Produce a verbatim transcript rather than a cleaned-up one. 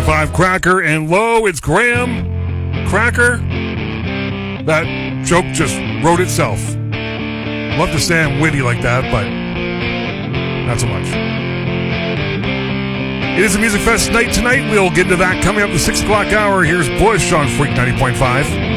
five, Cracker and Low. It's Graham. Cracker. That joke just wrote itself. Love to say I'm witty like that, but not so much. It is a Music Fest night tonight. We'll get into that coming up the six o'clock hour. Here's Bush on Freak ninety point five.